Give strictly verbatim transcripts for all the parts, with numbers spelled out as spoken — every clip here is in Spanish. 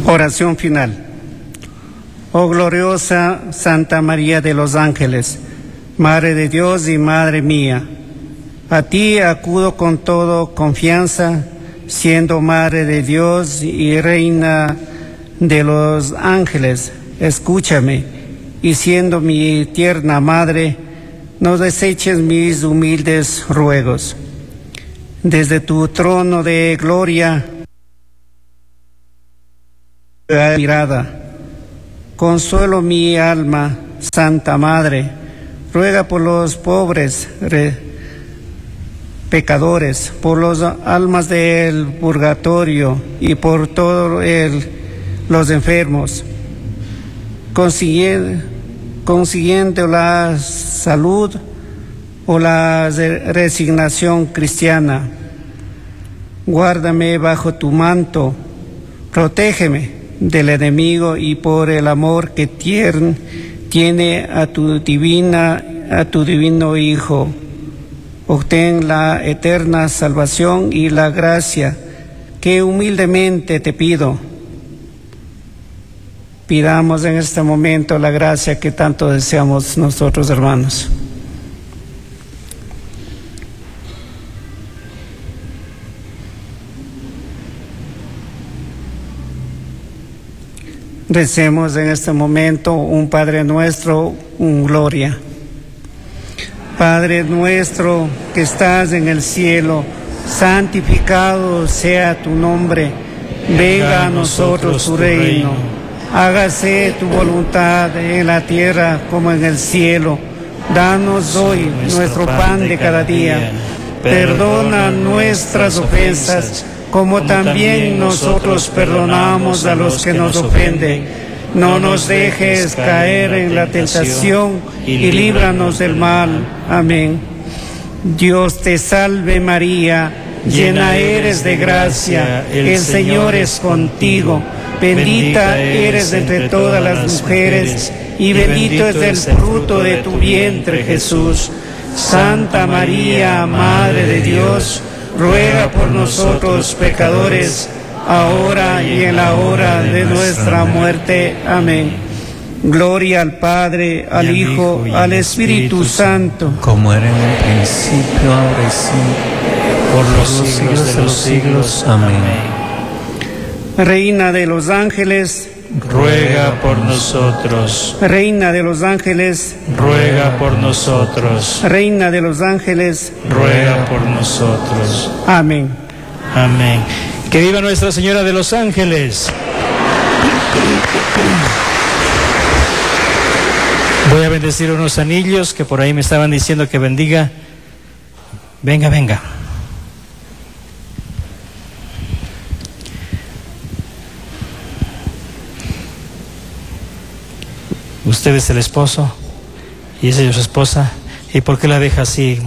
Oración final. Oh gloriosa Santa María de los Ángeles, Madre de Dios y Madre mía, a ti acudo con toda confianza, siendo Madre de Dios y Reina de los Ángeles. Escúchame, y siendo mi tierna Madre, no deseches mis humildes ruegos. Desde tu trono de gloria, mirada, consuelo mi alma, Santa Madre, ruega por los pobres re, pecadores, por las almas del purgatorio y por todos los enfermos, consiguiendo, consiguiendo la salud o la resignación cristiana. Guárdame bajo tu manto, protégeme del enemigo y por el amor que tiern, tiene a tu divina, a tu divino Hijo, obtén la eterna salvación y la gracia que humildemente te pido. Pidamos en este momento la gracia que tanto deseamos nosotros, hermanos. Recemos en este momento un Padre Nuestro, un Gloria. Padre nuestro que estás en el cielo, santificado sea tu nombre. Venga a nosotros tu reino. Hágase tu voluntad en la tierra como en el cielo. Danos hoy nuestro pan de cada día. Perdona nuestras ofensas, como también nosotros perdonamos a los que nos ofenden. No nos dejes caer en la tentación y líbranos del mal. Amén. Dios te salve María, llena eres de gracia, el Señor es contigo. Bendita eres entre todas las mujeres y bendito es el fruto de tu vientre, Jesús. Santa María, Madre de Dios, ruega por nosotros pecadores, ahora y en la hora de nuestra muerte. Amén. Gloria al Padre, al Hijo, al Espíritu Santo, como era en el principio, ahora y siempre, por los siglos de los siglos. Amén. Reina de los ángeles, ruega por nosotros. Reina de los ángeles, ruega por nosotros. Reina de los ángeles, ruega por nosotros. Amén. Amén. Que viva Nuestra Señora de los Ángeles. Voy a bendecir unos anillos que por ahí me estaban diciendo que bendiga. Venga, venga. Usted es el esposo y ella es su esposa. ¿Y por qué la deja así?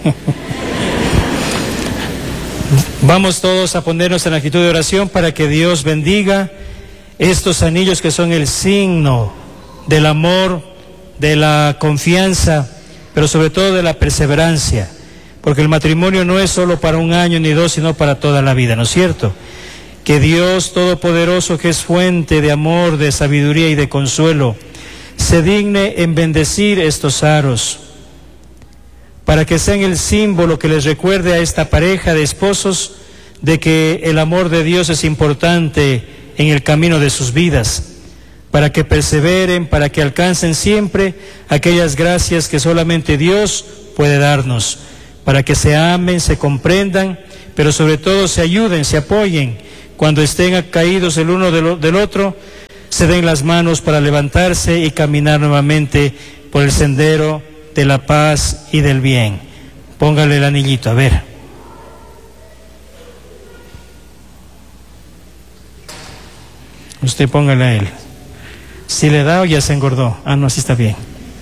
Vamos todos a ponernos en actitud de oración para que Dios bendiga estos anillos que son el signo del amor, de la confianza, pero sobre todo de la perseverancia, porque el matrimonio no es solo para un año ni dos, sino para toda la vida, ¿no es cierto? Que Dios Todopoderoso, que es fuente de amor, de sabiduría y de consuelo, se digne en bendecir estos aros, para que sean el símbolo que les recuerde a esta pareja de esposos de que el amor de Dios es importante en el camino de sus vidas, para que perseveren, para que alcancen siempre aquellas gracias que solamente Dios puede darnos, para que se amen, se comprendan, pero sobre todo se ayuden, se apoyen, cuando estén caídos el uno del otro, se den las manos para levantarse y caminar nuevamente por el sendero de la paz y del bien. Póngale el anillito, a ver. Usted póngale a él. Si le da o ya se engordó. Ah, no, así está bien.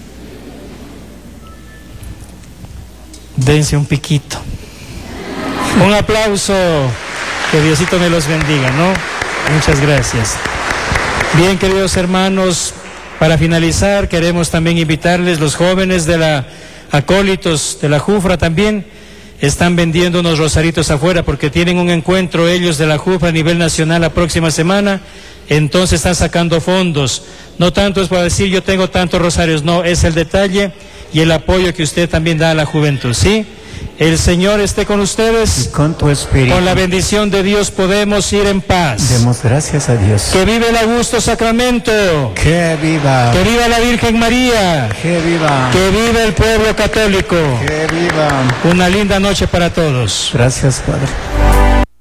Dense un piquito. Un aplauso. Que Diosito me los bendiga, ¿no? Muchas gracias. Bien, queridos hermanos, para finalizar queremos también invitarles los jóvenes de la acólitos de la Jufra también, están vendiendo unos rosaritos afuera porque tienen un encuentro ellos de la J U F a nivel nacional la próxima semana, entonces están sacando fondos. No tanto es para decir yo tengo tantos rosarios, no, es el detalle y el apoyo que usted también da a la juventud, ¿sí? El Señor esté con ustedes. Y con tu espíritu. Con la bendición de Dios podemos ir en paz. Demos gracias a Dios. Que vive el Augusto Sacramento. Que viva. Que viva la Virgen María. Que viva. Que viva el pueblo católico. Que viva. Una linda noche para todos. Gracias, Padre.